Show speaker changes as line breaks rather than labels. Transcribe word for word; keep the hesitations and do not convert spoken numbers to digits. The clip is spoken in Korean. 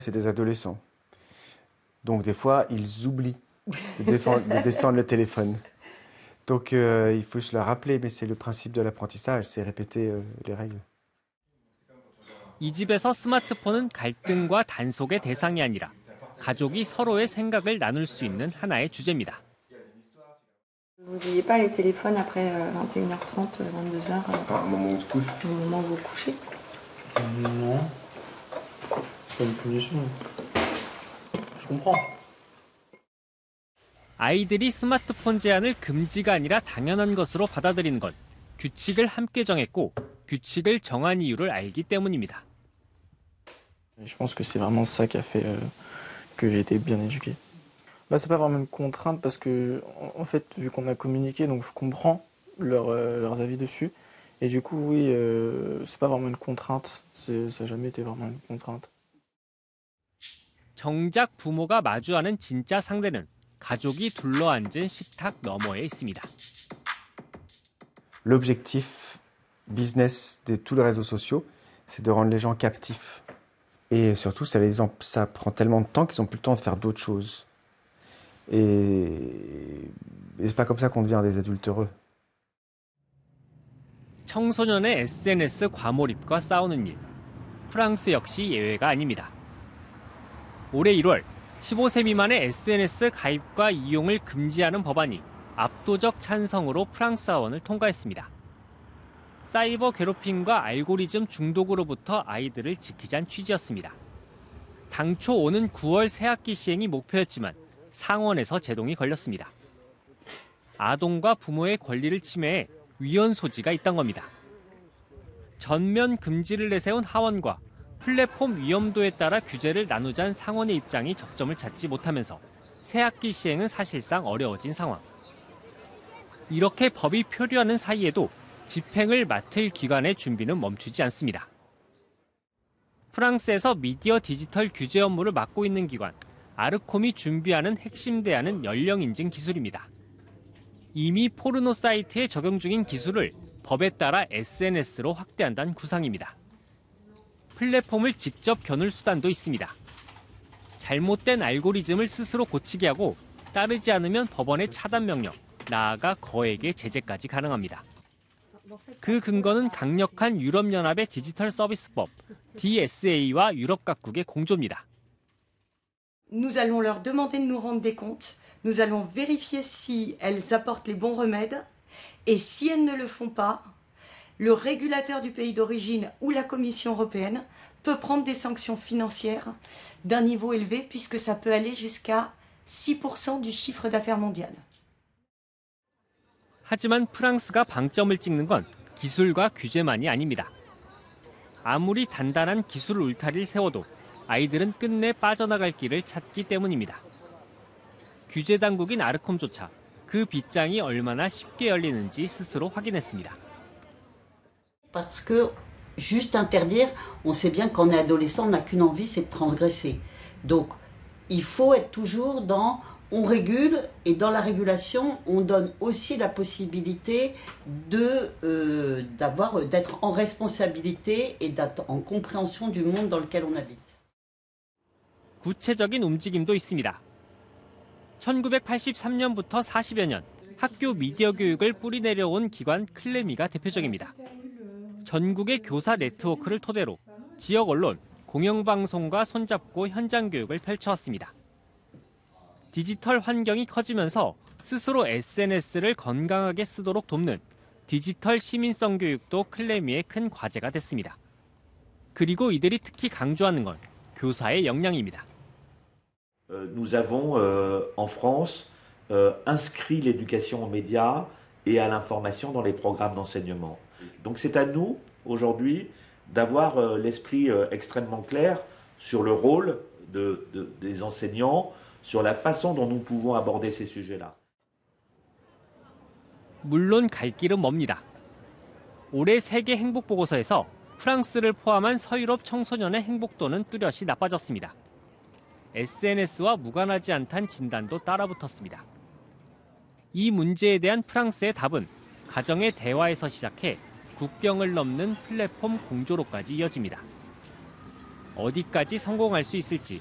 C'est des adolescents. Donc des fois, ils oublient de, défendre, de descendre le téléphone. Donc euh, il faut se le rappeler, mais c'est le principe de l'apprentissage, c'est répéter euh, les règles.
이 집에서 스마트폰은 갈등과 단속의 대상이 아니라 가족이 서로의 생각을 나눌 수 있는 하나의 주제입니다.
Vous n'ayez pas les téléphones après vingt et une heures trente, vingt-deux heures
Ah, au moment où on se couche.
Au moment où vous vous couchez?
Non. C'est pas une punition. Je comprends.
아이들이 스마트폰 제한을 금지가 아니라 당연한 것으로 받아들이는 건 규칙을 함께 정했고 규칙을 정한 이유를 알기 때문입니다.
Je pense que c'est vraiment ça qui a fait euh, que j'ai été bien éduqué. Bah, c'est pas vraiment une contrainte parce que, en fait, vu qu'on a communiqué, donc je comprends leur, euh, leurs avis dessus. Et du coup, oui, euh, c'est pas vraiment une contrainte. C'est, ça n'a jamais été vraiment une contrainte.
정작 부모가 마주하는 진짜 상대는 가족이 둘러앉은 식탁 너머에 있습니다.
L'objectif business de tous les réseaux sociaux, c'est de rendre les gens captifs. Et surtout, ça, les, ça prend tellement de temps qu'ils n'ont plus le temps de faire d'autres choses. Et, et c'est pas comme ça qu'on devient des adultes heureux.
청소년의 에스엔에스 과몰입과 싸우는 일. 프랑스 역시 예외가 아닙니다. 올해 일월 십오 세 미만의 에스엔에스 가입과 이용을 금지하는 법안이 압도적 찬성으로 프랑스 하원을 통과했습니다. 사이버 괴롭힘과 알고리즘 중독으로부터 아이들을 지키자는 취지였습니다. 당초 오는 구월 새학기 시행이 목표였지만 상원에서 제동이 걸렸습니다. 아동과 부모의 권리를 침해해 위헌 소지가 있던 겁니다. 전면 금지를 내세운 하원과 플랫폼 위험도에 따라 규제를 나누자는 상원의 입장이 접점을 찾지 못하면서 새학기 시행은 사실상 어려워진 상황. 이렇게 법이 표류하는 사이에도 집행을 맡을 기관의 준비는 멈추지 않습니다. 프랑스에서 미디어 디지털 규제 업무를 맡고 있는 기관 아르콤이 준비하는 핵심 대안은 연령 인증 기술입니다. 이미 포르노 사이트에 적용 중인 기술을 법에 따라 에스엔에스로 확대한다는 구상입니다. 플랫폼을 직접 겨눌 수단도 있습니다. 잘못된 알고리즘을 스스로 고치게 하고 따르지 않으면 법원의 차단 명령, 나아가 거액의 제재까지 가능합니다. 그 근거는 강력한 유럽연합의 디지털 서비스법 디에스에이와 유럽 각국의 공조입니다.
Nous allons leur demander de nous rendre des comptes. Nous allons vérifier si elles apportent les bons remèdes. Et si elles ne le font pas, le régulateur du pays d'origine ou la Commission européenne peut prendre des sanctions financières d'un niveau élevé puisque ça peut aller jusqu'à six pour cent du chiffre d'affaires mondial.
하지만 프랑스가 방점을 찍는 건 기술과 규제만이 아닙니다. 아무리 단단한 기술 울타리를 세워도 아이들은 끝내 빠져나갈 길을 찾기 때문입니다. 규제 당국인 아르콤조차 그 빗장이 얼마나 쉽게 열리는지 스스로 확인했습니다.
Parce que juste interdire, on sait bien qu'en adolescent, on n'a qu'une envie, c'est de transgresser. Donc, il faut être toujours dans, on régule, et dans la régulation, on donne aussi la possibilité de, euh, d'avoir, d'être en responsabilité et d'être en compréhension du monde dans lequel on habite.
구체적인 움직임도 있습니다. 천구백팔십삼 년부터 사십여 년 학교 미디어 교육을 뿌리내려온 기관 클레미가 대표적입니다. 전국의 교사 네트워크를 토대로 지역 언론, 공영방송과 손잡고 현장 교육을 펼쳐왔습니다. 디지털 환경이 커지면서 스스로 에스엔에스를 건강하게 쓰도록 돕는 디지털 시민성 교육도 클레미의 큰 과제가 됐습니다. 그리고 이들이 특히 강조하는 건 교사의 역량입니다.
Nous avons euh, en France euh, inscrit l'éducation aux médias et à l'information dans les programmes d'enseignement. Donc c'est à nous aujourd'hui d'avoir euh, l'esprit euh, extrêmement clair sur le rôle de, de, des enseignants, sur la façon dont nous pouvons aborder ces sujets-là.
물론 갈 길은 멉니다. 올해 세계 행복 보고서에서 프랑스를 포함한 서유럽 청소년의 행복도는 뚜렷이 나빠졌습니다. 에스엔에스와 무관하지 않다는 진단도 따라붙었습니다. 이 문제에 대한 프랑스의 답은 가정의 대화에서 시작해 국경을 넘는 플랫폼 공조로까지 이어집니다. 어디까지 성공할 수 있을지